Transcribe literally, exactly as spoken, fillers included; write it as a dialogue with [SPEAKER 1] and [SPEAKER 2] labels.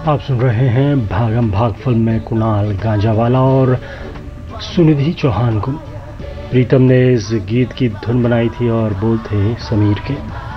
[SPEAKER 1] आप सुन रहे हैं भागम भाग फिल्म में कुणाल गांजावाला और सुनिधि चौहान को। प्रीतम ने इस गीत की धुन बनाई थी और बोल थे समीर के।